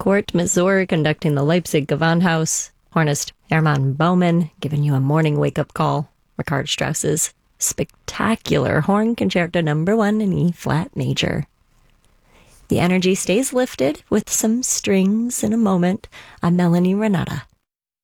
Kurt Masur conducting the Leipzig Gewandhaus. Hornist Hermann Baumann giving you a morning wake-up call. Richard Strauss's spectacular Horn Concerto No. 1 in E-flat major. The energy stays lifted with some strings in a moment. I'm Melanie Renata.